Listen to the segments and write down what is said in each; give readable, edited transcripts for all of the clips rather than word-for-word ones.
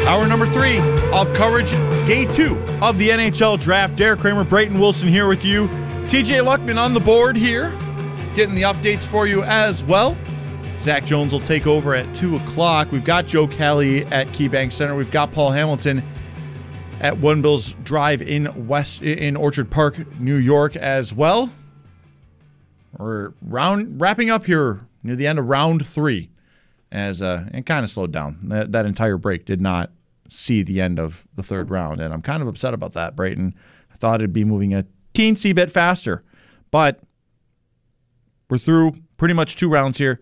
Hour number 3 of coverage, day 2 of the NHL draft. Derek Kramer, Brayton Wilson here with you. TJ Luckman on the board here, getting the updates for you as well. Zach Jones will take over at 2 o'clock. We've got Joe Kelly at KeyBank Center. We've got Paul Hamilton at One Bills Drive in Orchard Park, New York as well. We're wrapping up here near the end of round 3. As it kind of slowed down. That entire break did not see the end of the third round, and I'm kind of upset about that, Brayton. I thought it'd be moving a teensy bit faster, but we're through pretty much 2 rounds here,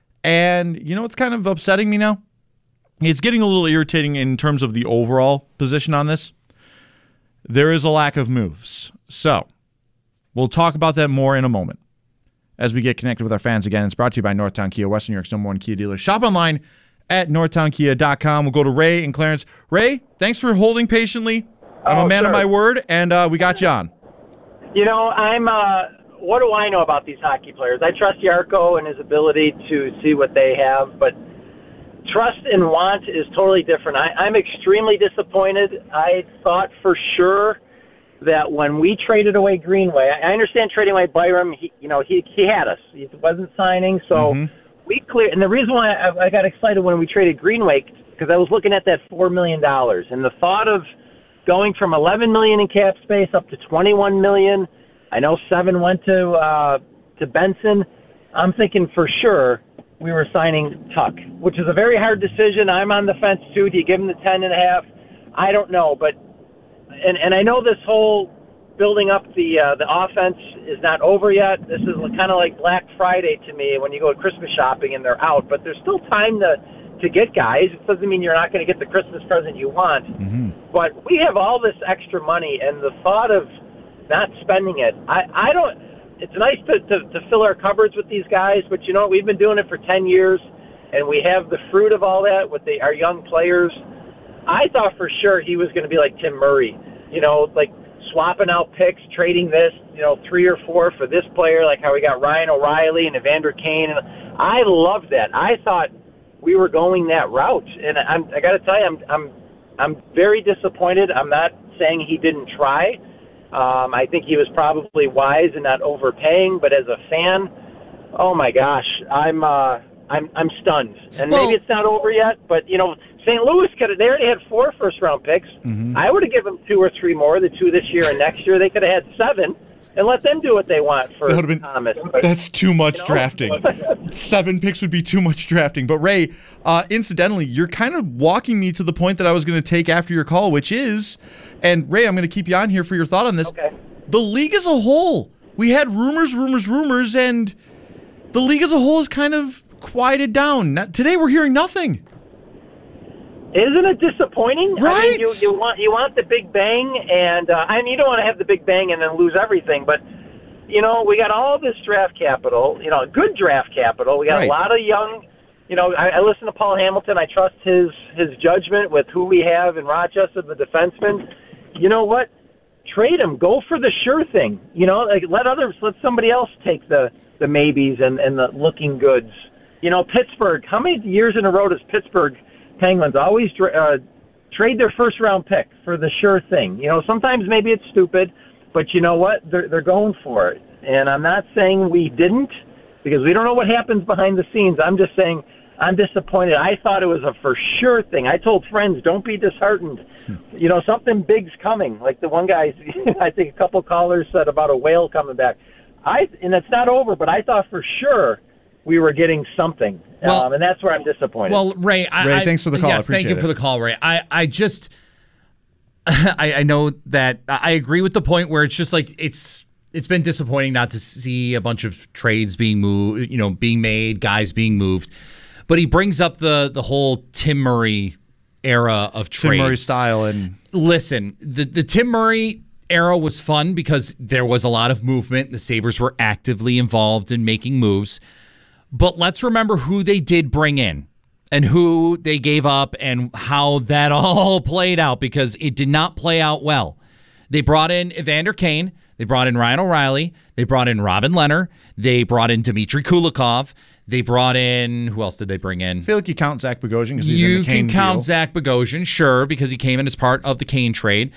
and you know what's kind of upsetting me now? It's getting a little irritating in terms of the overall position on this. There is a lack of moves, so we'll talk about that more in a moment. As we get connected with our fans again, it's brought to you by Northtown Kia, Western New York's #1 Kia dealer. Shop online at northtownkia.com. We'll go to Ray and Clarence. Ray, thanks for holding patiently. I'm a man of my word, and we got you on. You know, what do I know about these hockey players? I trust Yarko and his ability to see what they have, but trust and want is totally different. I'm extremely disappointed. I thought for sure that when we traded away Greenway, I understand trading away Byram, he had us. He wasn't signing, so we cleared. And the reason why I got excited when we traded Greenway, because I was looking at that $4 million, and the thought of going from $11 million in cap space up to $21 million. I know 7 went to Benson. I'm thinking for sure we were signing Tuck, which is a very hard decision. I'm on the fence too. Do you give him the 10.5? I don't know, but. And I know this whole building up the offense is not over yet. This is kind of like Black Friday to me when you go Christmas shopping and they're out. But there's still time to get guys. It doesn't mean you're not going to get the Christmas present you want. But we have all this extra money, and the thought of not spending it, I don't. It's nice to fill our cupboards with these guys, but you know what? We've been doing it for 10 years, and we have the fruit of all that with our young players. I thought for sure he was going to be like Tim Murray, like swapping out picks, trading this, 3 or 4 for this player, like how we got Ryan O'Reilly and Evander Kane. And I loved that. I thought we were going that route, and I got to tell you, I'm very disappointed. I'm not saying he didn't try. I think he was probably wise in not overpaying, but as a fan, oh my gosh, I'm stunned. And maybe it's not over yet, but St. Louis they already had 4 first-round picks. I would have given them 2 or 3 more, the 2 this year and next year. They could have had 7 and let them do what they want for Thomas. That's too much drafting. 7 picks would be too much drafting. But, Ray, incidentally, you're kind of walking me to the point that I was going to take after your call, which is, and, Ray, I'm going to keep you on here for your thought on this. Okay. The league as a whole, we had rumors, and the league as a whole is kind of quieted down. Today we're hearing nothing. Isn't it disappointing? Right. I mean, you want the big bang, and you don't want to have the big bang and then lose everything. But we got all this draft capital. Good draft capital. We got a lot of young. I listen to Paul Hamilton. I trust his judgment with who we have in Rochester, the defenseman. You know what? Trade him. Go for the sure thing. Let somebody else take the maybes and the looking goods. Pittsburgh. How many years in a row does Pittsburgh Penguins always trade their first-round pick for the sure thing? Sometimes maybe it's stupid, but you know what? They're going for it. And I'm not saying we didn't, because we don't know what happens behind the scenes. I'm just saying I'm disappointed. I thought it was a for sure thing. I told friends, don't be disheartened. Something big's coming. Like the one guy, I think a couple callers said about a whale coming back. And it's not over, but I thought for sure we were getting something. And that's where I'm disappointed. Well, Ray, thanks for the call. Yes, thank you for the call, Ray. I just I know that I agree with the point where it's just like it's been disappointing not to see a bunch of trades being moved, being made, guys being moved. But he brings up the whole Tim Murray era of trades. Tim Murray style. And listen, the Tim Murray era was fun because there was a lot of movement. The Sabres were actively involved in making moves. But let's remember who they did bring in and who they gave up and how that all played out, because it did not play out well. They brought in Evander Kane. They brought in Ryan O'Reilly. They brought in Robin Lehner. They brought in Dmitry Kulikov. They brought in, who else did they bring in? I feel like you count Zach Bogosian because he's in You the Kane can count deal. Zach Bogosian, sure, because he came in as part of the Kane trade.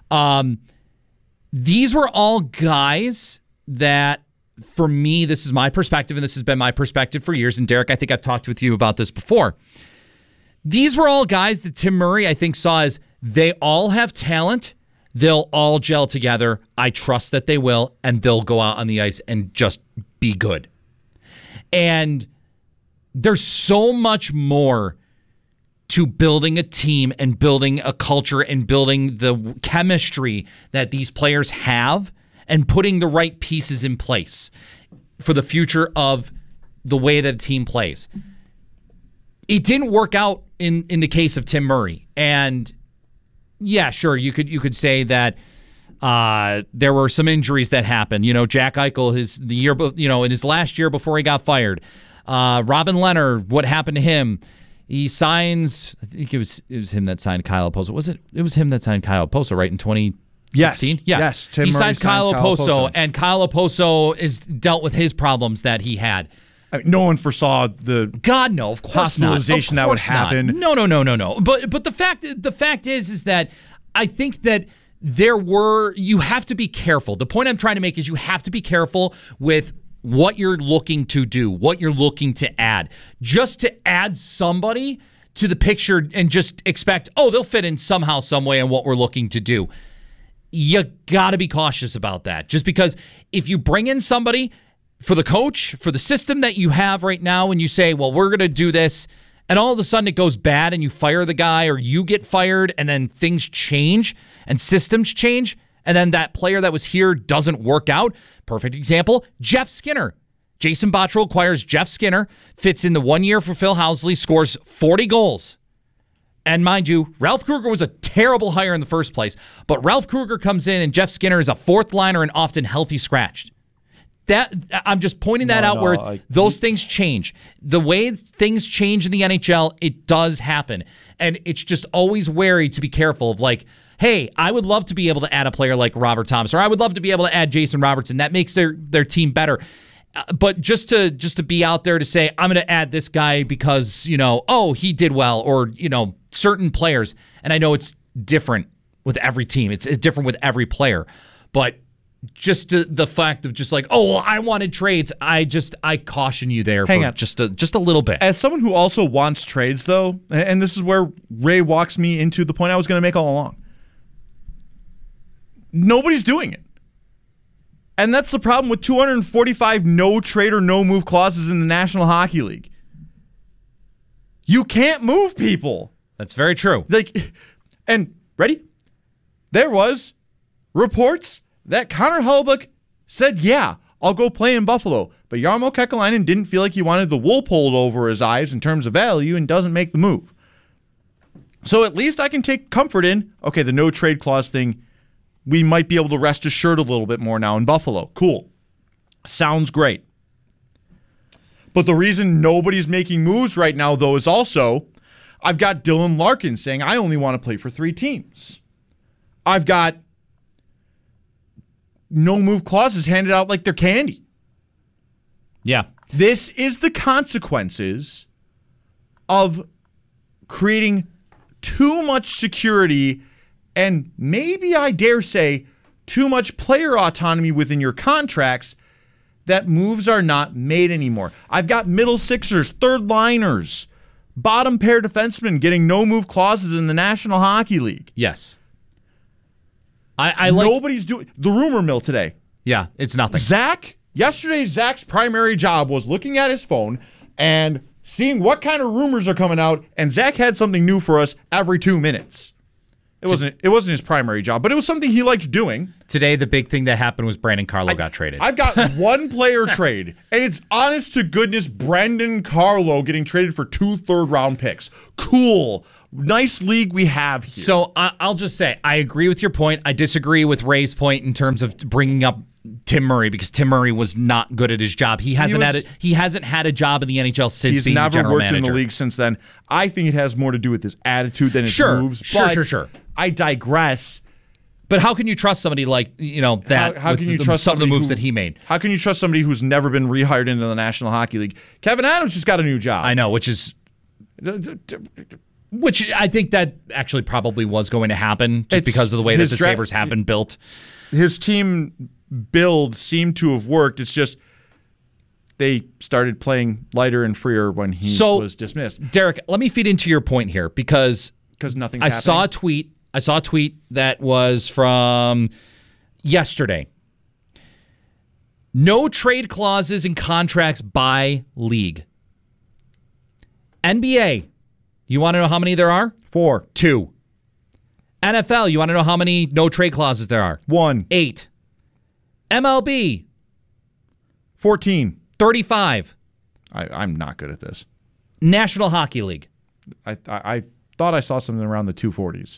These were all guys that, for me, this is my perspective, and this has been my perspective for years. And Derek, I think I've talked with you about this before. These were all guys that Tim Murray, I think, saw as they all have talent. They'll all gel together. I trust that they will, and they'll go out on the ice and just be good. And there's so much more to building a team and building a culture and building the chemistry that these players have and putting the right pieces in place for the future of the way that a team plays. It didn't work out in the case of Tim Murray. And yeah, sure, you could say that there were some injuries that happened. Jack Eichel, in his last year before he got fired. Robin Leonard, what happened to him? He signs, I think it was him that signed Kyle Oposo. It was him that signed Kyle Oposo, right, in 2016? Yes. Tim He Murray signs Kyle Oposo, Oposo, and Kyle Oposo is dealt with his problems that he had. I mean, no one foresaw the God, no, of course hospitalization not. that would happen. No. But the fact is that I think that you have to be careful. The point I'm trying to make is you have to be careful with what you're looking to do, what you're looking to add. Just to add somebody to the picture and just expect, they'll fit in somehow, some way in what we're looking to do. You got to be cautious about that. Just because if you bring in somebody for the coach, for the system that you have right now, and you say, well, we're going to do this, and all of a sudden it goes bad and you fire the guy or you get fired and then things change and systems change, and then that player that was here doesn't work out. Perfect example, Jeff Skinner. Jason Botterill acquires Jeff Skinner, fits in the 1 year for Phil Housley, scores 40 goals. And mind you, Ralph Kruger was a terrible hire in the first place, but Ralph Kruger comes in and Jeff Skinner is a fourth liner and often healthy scratched. That I'm just pointing that out where those things change. The way things change in the NHL, it does happen. And it's just always wary to be careful of like, hey, I would love to be able to add a player like Robert Thomas, or I would love to be able to add Jason Robertson. That makes their team better. But just to be out there to say, I'm going to add this guy because, he did well, or, certain players. And I know it's different with every team. It's different with every player. But just the fact of just like, I wanted trades. I caution you there for just a little bit. As someone who also wants trades, though, and this is where Ray walks me into the point I was going to make all along. Nobody's doing it. And that's the problem with 245 no trade or no move clauses in the National Hockey League. You can't move people. That's very true. And ready? There was reports that Connor Hellebuyck said, yeah, I'll go play in Buffalo. But Jarmo Kekalainen didn't feel like he wanted the wool pulled over his eyes in terms of value and doesn't make the move. So at least I can take comfort in, okay, the no trade clause thing, we might be able to rest assured a little bit more now in Buffalo. Cool. Sounds great. But the reason nobody's making moves right now, though, is also I've got Dylan Larkin saying, I only want to play for 3 teams. I've got no move clauses handed out like they're candy. Yeah. This is the consequences of creating too much security and maybe I dare say too much player autonomy within your contracts that moves are not made anymore. I've got middle sixers, third liners, bottom pair defensemen getting no move clauses in the National Hockey League. Yes. Nobody's doing the rumor mill today. Yeah, it's nothing. Yesterday Zach's primary job was looking at his phone and seeing what kind of rumors are coming out, and Zach had something new for us every 2 minutes. It wasn't his primary job, but it was something he liked doing. Today, the big thing that happened was Brandon Carlo got traded. I've got one player trade, and it's honest to goodness Brandon Carlo getting traded for 2 third-round picks. Cool. Nice league we have here. So I'll just say, I agree with your point. I disagree with Ray's point in terms of bringing up Tim Murray, because Tim Murray was not good at his job. He hasn't had a job in the NHL since being the general manager. He's never worked in the league since then. I think it has more to do with his attitude than his moves. Sure. Sure. I digress. But how can you trust somebody like that? How can you trust some of the moves who, that he made? How can you trust somebody who's never been rehired into the National Hockey League? Kevin Adams just got a new job. I know, which I think that actually probably was going to happen just because of the way that the Sabres have been built. His team build seemed to have worked. It's just they started playing lighter and freer when he was dismissed. Derek, let me feed into your point here because nothing's happening. I saw a tweet that was from yesterday. No trade clauses in contracts by league. NBA, you want to know how many there are? 4. 2. NFL, you want to know how many no trade clauses there are? 1. 8. MLB, 14. 35. I'm not good at this. National Hockey League. I thought I saw something around the 240s.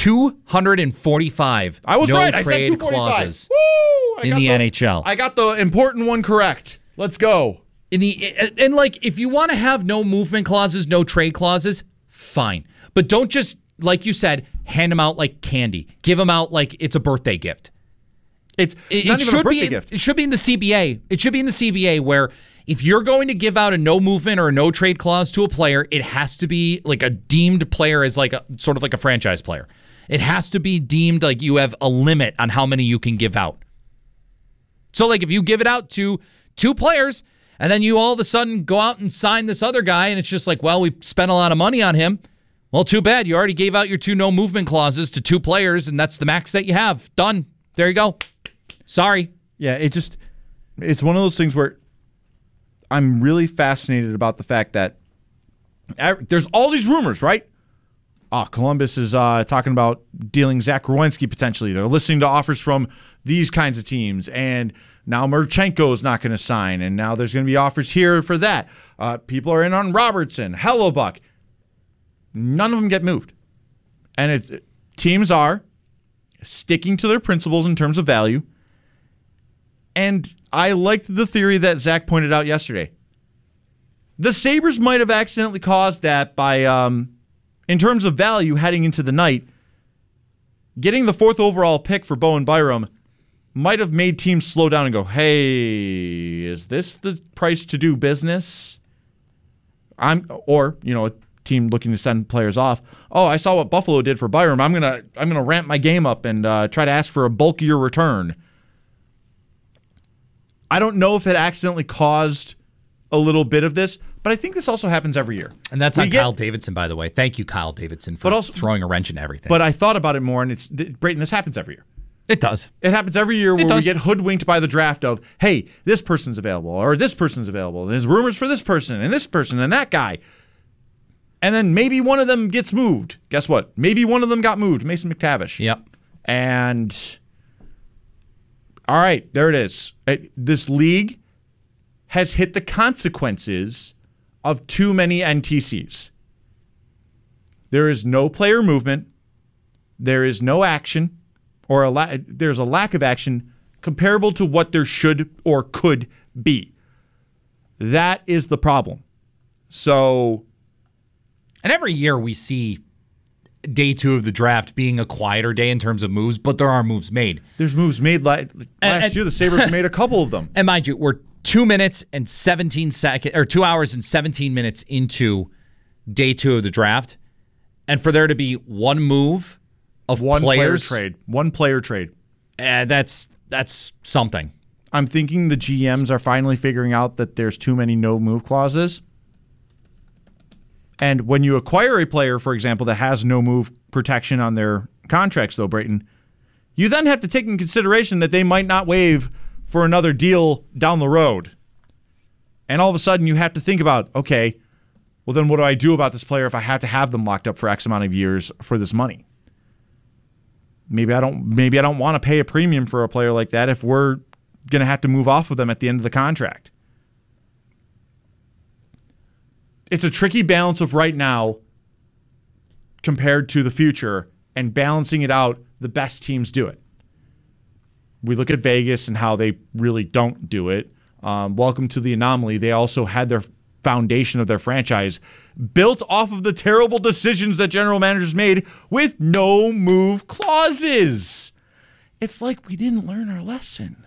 245. I was no right. I said trade 245. clauses Woo! in the NHL. I got the important one correct. Let's go. And if you want to have no movement clauses, no trade clauses, fine. But don't just, like you said, hand them out like candy. Give them out like it's a birthday gift. It should be gift. It should be in the CBA. It should be in the CBA where if you're going to give out a no movement or a no trade clause to a player, it has to be like a deemed player as like a sort of like a franchise player. It has to be deemed like you have a limit on how many you can give out. So like if you give it out to 2 players and then you all of a sudden go out and sign this other guy and it's just like, well, we spent a lot of money on him. Well, too bad. You already gave out your 2 no movement clauses to 2 players and that's the max that you have. Done. There you go. Sorry. Yeah, it's one of those things where I'm really fascinated about the fact that there's all these rumors, right? Columbus is talking about dealing Zach Werenski potentially. They're listening to offers from these kinds of teams, and now Marchenko is not going to sign, and now there's going to be offers here for that. People are in on Robertson, Hellebuck. None of them get moved. And teams are sticking to their principles in terms of value. And I liked the theory that Zach pointed out yesterday. The Sabres might have accidentally caused that by, in terms of value heading into the night, getting the 4th overall pick for Bowen Byram might have made teams slow down and go, hey, is this the price to do business? Or a team looking to send players off. Oh, I saw what Buffalo did for Byram. I'm gonna ramp my game up and try to ask for a bulkier return. I don't know if it accidentally caused a little bit of this, but I think this also happens every year. And that's on Kyle Davidson, by the way. Thank you, Kyle Davidson, for throwing a wrench in everything. But I thought about it more, and Brayton, this happens every year. It does. It happens every year where we get hoodwinked by the draft of, hey, this person's available, or this person's available. There's rumors for this person, and that guy. And then maybe one of them gets moved. Guess what? Maybe one of them got moved, Mason McTavish. Yep. And all right, there it is. This league has hit the consequences of too many NTCs. There is no player movement. There is no action, or there's a lack of action comparable to what there should or could be. That is the problem. So, and every year we see day 2 of the draft being a quieter day in terms of moves, but there are moves made. There's moves made. Last year, the Sabres made a couple of them. And mind you, we're 2 minutes and 17 seconds, or 2 hours and 17 minutes into day 2 of the draft, and for there to be one move of one players, player trade, that's something. I'm thinking the GMs are finally figuring out that there's too many no move clauses. And when you acquire a player, for example, that has no move protection on their contracts, though, Brayton, you then have to take in consideration that they might not waive for another deal down the road. And all of a sudden you have to think about, okay, well then what do I do about this player if I have to have them locked up for X amount of years for this money? Maybe I don't want to pay a premium for a player like that if we're going to have to move off of them at the end of the contract. It's a tricky balance of right now compared to the future, and balancing it out, the best teams do it. We look at Vegas and how they really don't do it. Welcome to the anomaly. They also had their foundation of their franchise built off of the terrible decisions that general managers made with no move clauses. It's like we didn't learn our lesson.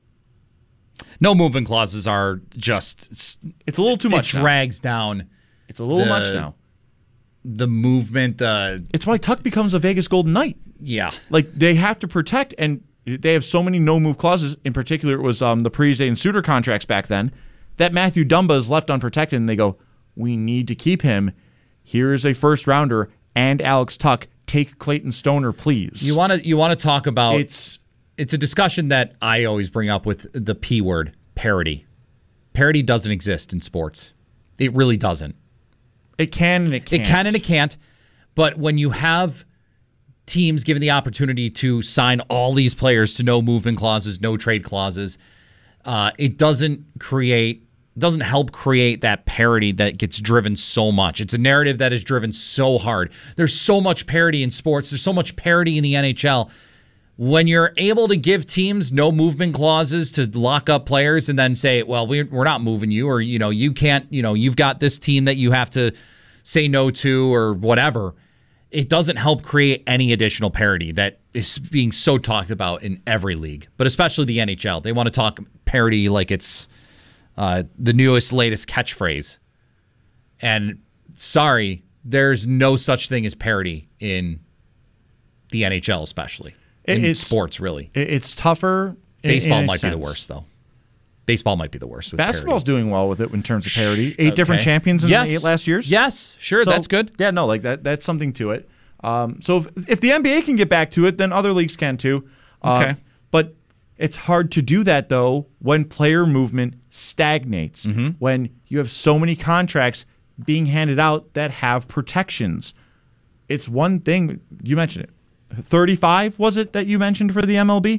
No movement clauses are just... It's a little too much It drags down... It's a little much now. The movement... It's why Tuck becomes a Vegas Golden Knight. Yeah. Like, they have to protect, and they have so many no-move clauses. In particular, it was the Parise and Suter contracts back then, that Matthew Dumba is left unprotected, and they go, we need to keep him. Here is a first-rounder and Alex Tuck. Take Clayton Stoner, please. You want to talk about... It's a discussion that I always bring up with the P word, parity. Parity doesn't exist in sports. It really doesn't. It can and it can't. It can and it can't. But when you have teams given the opportunity to sign all these players to no movement clauses, no trade clauses, it doesn't help create that parity that gets driven so much. It's a narrative that is driven so hard. There's so much parity in sports. There's so much parity in the NHL. When you're able to give teams no movement clauses to lock up players and then say, well, we're not moving you, or, you can't, you've got this team that you have to say no to or whatever, it doesn't help create any additional parity that is being so talked about in every league, but especially the NHL. They want to talk parity like it's the newest, latest catchphrase. And sorry, there's no such thing as parity in the NHL, especially. In sports, really. It's tougher. Baseball might be the worst, though. Baseball might be the worst. With Basketball's parity. doing well with it in terms of parity. 8 different champions in the 8 last years. Yes, sure, so, that's good. Yeah, no, like that's something to it. So if the NBA can get back to it, then other leagues can too. Okay. But it's hard to do that, though, when player movement stagnates, when you have so many contracts being handed out that have protections. It's one thing, you mentioned it. 35 was it that you mentioned for the MLB?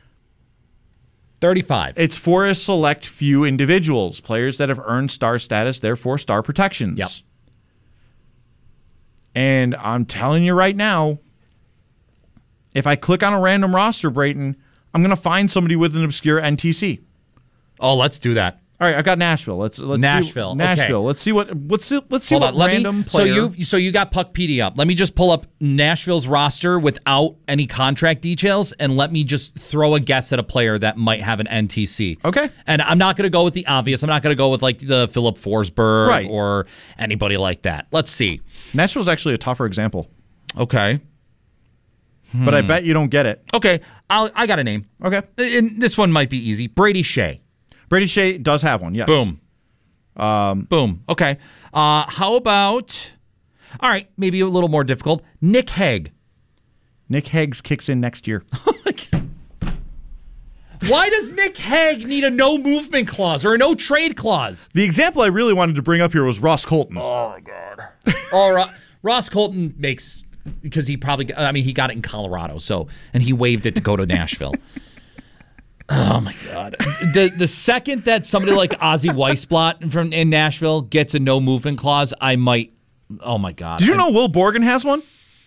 35. It's for a select few individuals, players that have earned star status, therefore star protections. Yep. And I'm telling you right now, if I click on a random roster, Brayton, I'm going to find somebody with an obscure NTC. Oh, let's do that. All right, I got Nashville. Let's Nashville. See, Nashville. Okay. Let's see what Hold on, random player. So you got Puckpedia up. Let me just pull up Nashville's roster without any contract details, and let me just throw a guess at a player that might have an NTC. Okay. And I'm not going to go with the obvious. I'm not going to go with like the Philip Forsberg or anybody like that. Let's see. Nashville's actually a tougher example. Okay. But I bet you don't get it. Okay. I got a name. Okay. And this one might be easy. Brady Shea. Brady Shea does have one, yes. Boom. Boom. Okay. How about, all right, maybe a little more difficult, Nick Hague. Nick Hague's kicks in next year. Why does Nick Hague need a no movement clause or a no trade clause? The example I really wanted to bring up here was Ross Colton. Oh, my God. Ross Colton makes, because he probably, he got it in Colorado, and he waived it to go to Nashville. Oh my God! The second that somebody like Ozzy Weisblatt in Nashville gets a no movement clause, I might. Oh my God! Did you know Will Borgen has one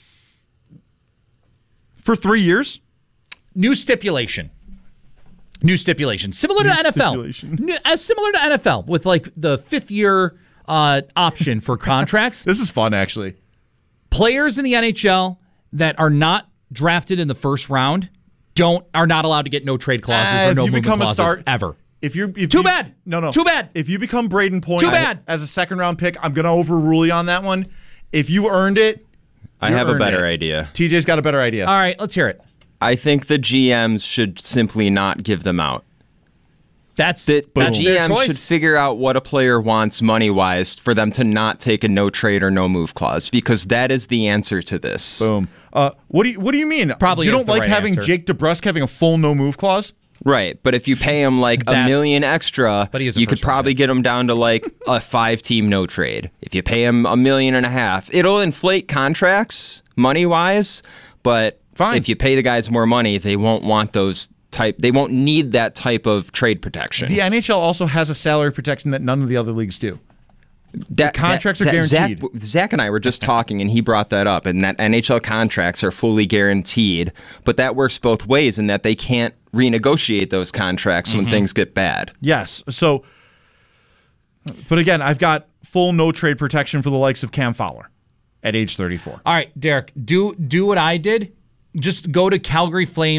for 3 years? New stipulation. Similar to NFL. Similar to NFL with like the 5th year option for contracts. This is fun, actually. Players in the NHL that are not drafted in the first round are not allowed to get no trade clauses or no movement clauses ever. Too bad. No. Too bad. If you become Braden Point too bad. As a second-round pick, I'm going to overrule you on that one. If you earned it, I have a better idea. TJ's got a better idea. All right, let's hear it. I think the GMs should simply not give them out. That's the their GM choice. should figure out what a player wants money-wise for them to not take a no-trade or no-move clause, because that is the answer to this. Boom. What do you mean? Probably you is don't the like right having answer. Jake DeBrusk having a full no-move clause? Right, but if you pay him like $1 million extra, but he is a you could first round probably pick. get him down to like a 5-team no trade. If you pay him $1.5 million, it'll inflate contracts money-wise, but Fine. if you pay the guys more money, they won't want they won't need that type of trade protection. The NHL also has a salary protection that none of the other leagues do. Contracts are guaranteed. Zach and I were just talking, and he brought that up, and that NHL contracts are fully guaranteed, but that works both ways in that they can't renegotiate those contracts when things get bad. Yes. So, but again, I've got full no trade protection for the likes of Cam Fowler at age 34. All right, Derek, do what I did. Just go to Calgary Flames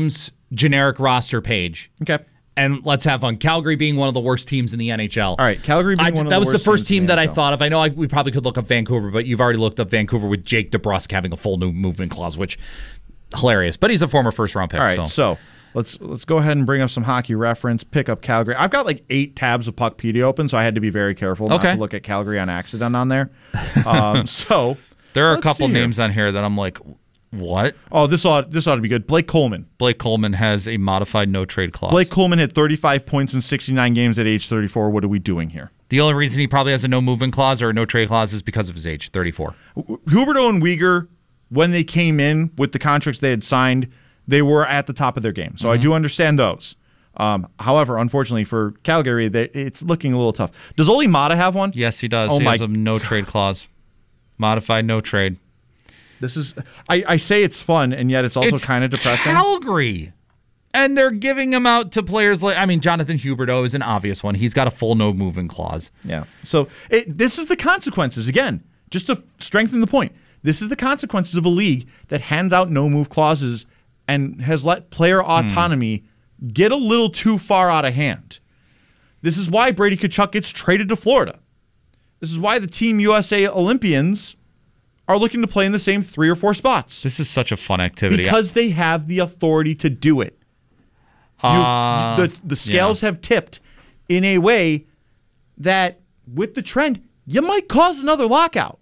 generic roster page. Okay. And let's have fun. Calgary being one of the worst teams in the NHL. All right, Calgary being one of the worst That was the first team teams in that the I NHL. thought of. I know we probably could look up Vancouver, but you've already looked up Vancouver with Jake DeBrusk having a full new movement clause, which hilarious. But he's a former first-round pick. All right, so let's go ahead and bring up some hockey reference, pick up Calgary. I've got like 8 tabs of Puckpedia open, so I had to be very careful not to look at Calgary on accident on there. So there are a let's couple see here. names on here that I'm like, what? Oh, this ought to be good. Blake Coleman. Blake Coleman has a modified no-trade clause. Blake Coleman had 35 points in 69 games at age 34. What are we doing here? The only reason he probably has a no-movement clause or a no-trade clause is because of his age, 34. Huberdeau and Weegar, when they came in with the contracts they had signed, they were at the top of their game. So I do understand those. However, unfortunately for Calgary, it's looking a little tough. Does Olli Maatta have one? Yes, he does. Oh He has a no-trade clause. Modified no-trade. This is I say it's fun, and yet it's also kind of depressing. Calgary. And they're giving him out to players like, Jonathan Huberdeau is an obvious one. He's got a full no-movement clause. Yeah. So this is the consequences. Again, just to strengthen the point, this is the consequences of a league that hands out no-move clauses and has let player autonomy get a little too far out of hand. This is why Brady Tkachuk gets traded to Florida. This is why the Team USA Olympians are looking to play in the same 3 or 4 spots. This is such a fun activity. Because they have the authority to do it. The scales have tipped in a way that, with the trend, you might cause another lockout.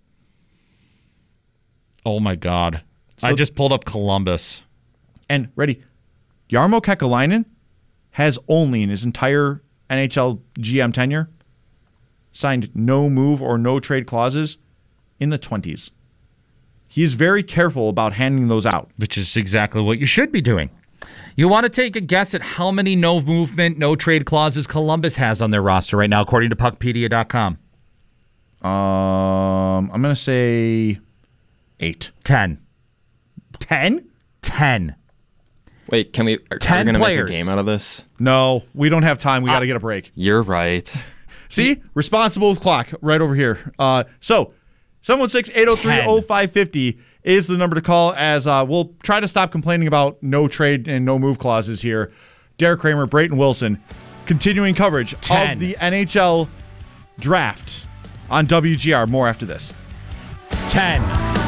Oh, my God. I just pulled up Columbus. And, ready, Jarmo Kekalainen has only, in his entire NHL GM tenure, signed no move or no trade clauses in the 20s. He's very careful about handing those out. Which is exactly what you should be doing. You want to take a guess at how many no movement, no trade clauses Columbus has on their roster right now, according to Puckpedia.com? I'm going to say 8. 10. 10? 10. Wait, are we 10 going to make players. a game out of this? No, we don't have time. We got to get a break. You're right. See? Responsible clock right over here. So 716-803-0550 is the number to call, as we'll try to stop complaining about no trade and no move clauses here. Derek Kramer, Brayton Wilson, continuing coverage 10. of the NHL draft on WGR. More after this. 10.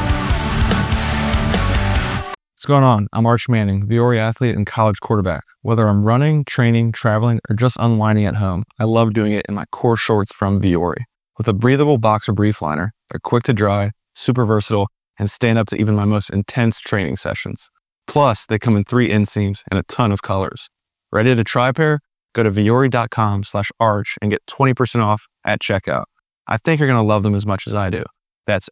What's going on? I'm Arch Manning, Viore athlete and college quarterback. Whether I'm running, training, traveling, or just unwinding at home, I love doing it in my core shorts from Viore. With a breathable boxer brief liner, they're quick to dry, super versatile, and stand up to even my most intense training sessions. Plus, they come in 3 inseams and a ton of colors. Ready to try a pair? Go to viore.com/arch and get 20% off at checkout. I think you're going to love them as much as I do. That's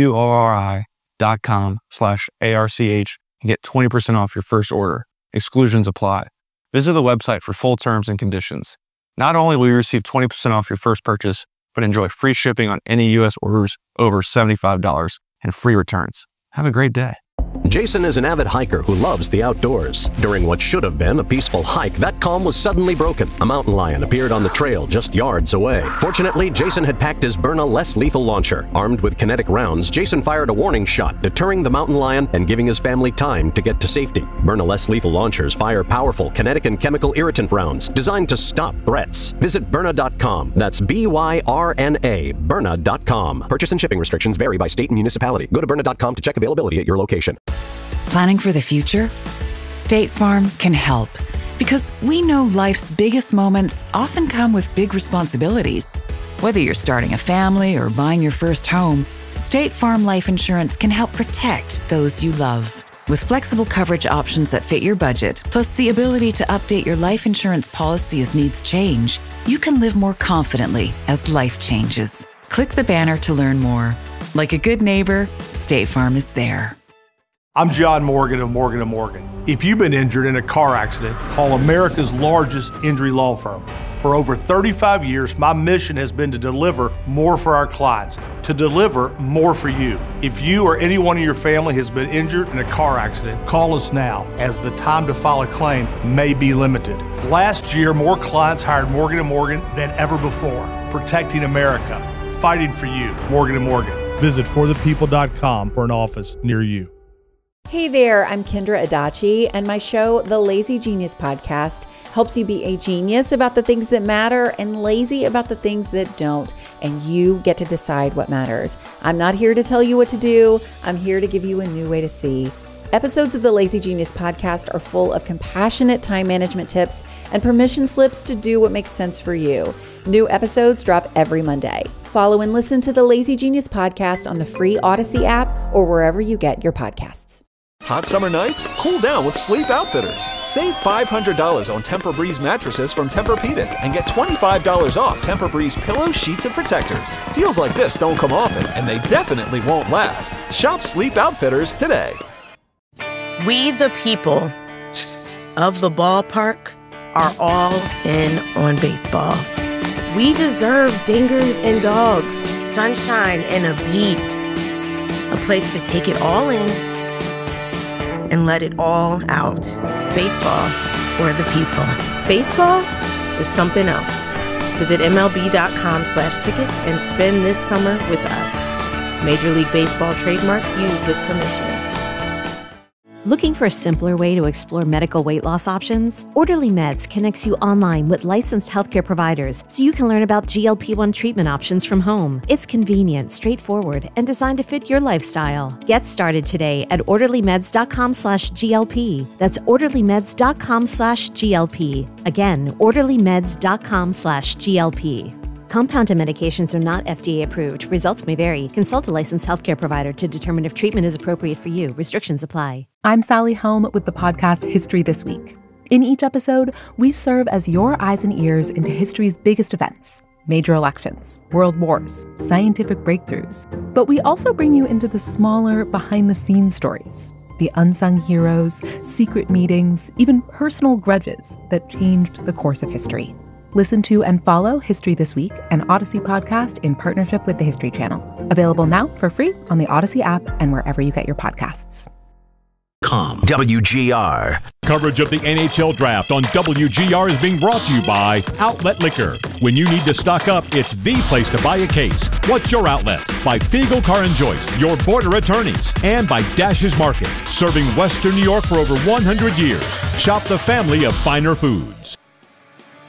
VUORI.com/ARCH and get 20% off your first order. Exclusions apply. Visit the website for full terms and conditions. Not only will you receive 20% off your first purchase, but enjoy free shipping on any U.S. orders over $75 and free returns. Have a great day. Jason is an avid hiker who loves the outdoors. During what should have been a peaceful hike, that calm was suddenly broken. A mountain lion appeared on the trail just yards away. Fortunately, Jason had packed his Byrna less lethal launcher. Armed with kinetic rounds, Jason fired a warning shot, deterring the mountain lion and giving his family time to get to safety. Byrna less lethal launchers fire powerful kinetic and chemical irritant rounds designed to stop threats. Visit Byrna.com. That's BYRNA, Byrna.com. Purchase and shipping restrictions vary by state and municipality. Go to Byrna.com to check availability at your location. Planning for the future? State Farm can help, because we know life's biggest moments often come with big responsibilities. Whether you're starting a family or buying your first home, State Farm Life Insurance can help protect those you love. With flexible coverage options that fit your budget, plus the ability to update your life insurance policy as needs change, you can live more confidently as life changes. Click the banner to learn more. Like a good neighbor, State Farm is there. I'm John Morgan of Morgan & Morgan. If you've been injured in a car accident, call America's largest injury law firm. For over 35 years, my mission has been to deliver more for our clients, to deliver more for you. If you or anyone in your family has been injured in a car accident, call us now, as the time to file a claim may be limited. Last year, more clients hired Morgan & Morgan than ever before, protecting America, fighting for you. Morgan & Morgan. Visit forthepeople.com for an office near you. Hey there, I'm Kendra Adachi, and my show, The Lazy Genius Podcast, helps you be a genius about the things that matter and lazy about the things that don't, and you get to decide what matters. I'm not here to tell you what to do. I'm here to give you a new way to see. Episodes of the Lazy Genius Podcast are full of compassionate time management tips and permission slips to do what makes sense for you. New episodes drop every Monday. Follow and listen to the Lazy Genius Podcast on the free Odyssey app or wherever you get your podcasts. Hot summer nights? Cool down with Sleep Outfitters. Save $500 on Tempur-Breeze mattresses from Tempur-Pedic and get $25 off Tempur-Breeze pillows, sheets, and protectors. Deals like this don't come often, and they definitely won't last. Shop Sleep Outfitters today. We the people of the ballpark are all in on baseball. We deserve dingers and dogs, sunshine and a beat. A place to take it all in and let it all out. Baseball for the people. Baseball is something else. Visit MLB.com/tickets and spend this summer with us. Major League Baseball trademarks used with permission. Looking for a simpler way to explore medical weight loss options? Orderly Meds connects you online with licensed healthcare providers so you can learn about GLP-1 treatment options from home. It's convenient, straightforward, and designed to fit your lifestyle. Get started today at orderlymeds.com/GLP. That's orderlymeds.com/GLP. Again, orderlymeds.com/GLP. Compounded medications are not FDA approved. Results may vary. Consult a licensed healthcare provider to determine if treatment is appropriate for you. Restrictions apply. I'm Sally Helm with the podcast History This Week. In each episode, we serve as your eyes and ears into history's biggest events, major elections, world wars, scientific breakthroughs. But we also bring you into the smaller, behind-the-scenes stories, the unsung heroes, secret meetings, even personal grudges that changed the course of history. Listen to and follow History This Week, an Odyssey podcast in partnership with the History Channel. Available now for free on the Odyssey app and wherever you get your podcasts. WGR. Coverage of the NHL Draft on WGR is being brought to you by Outlet Liquor. When you need to stock up, it's the place to buy a case. What's your outlet? By Fiegel Car and Joyce, your border attorneys. And by Dash's Market, serving Western New York for over 100 years. Shop the family of finer foods.